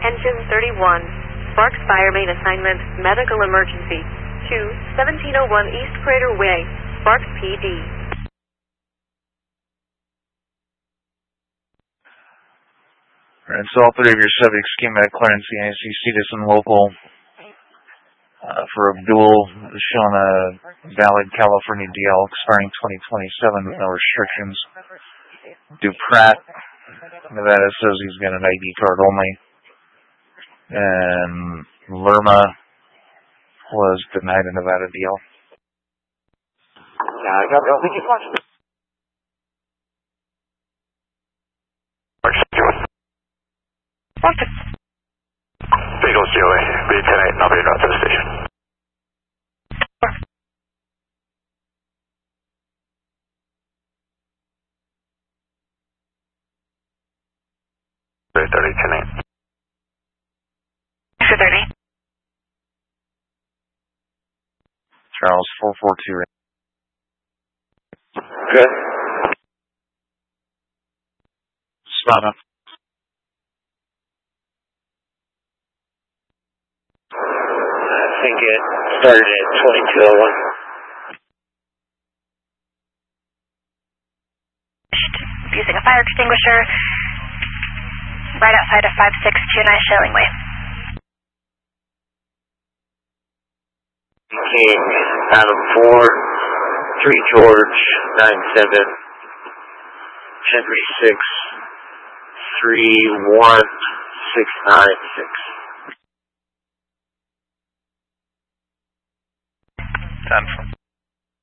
Engine 31, Sparks Fire Main Assignment, Medical Emergency, to 1701 East Crater Way, Sparks PD. Alright, so all three of your subjects came back clearance CIC Citizen Local for Abdul, showing a valid California DL expiring 2027 with no restrictions. Duprat, Nevada says he's got an ID card only. And Lerma was denied a Nevada DL. Yeah, I got it. Thank you so much. Beagle COA, B108, now being routed to the station. Very 30, 10-8. 30. Charles 442. Good. Spot up. I think it started at 2201. Using a fire extinguisher right outside of 5629 Shelling Way. King, Adam 4, 3 George, 97, Henry 6, 31, 696. 10.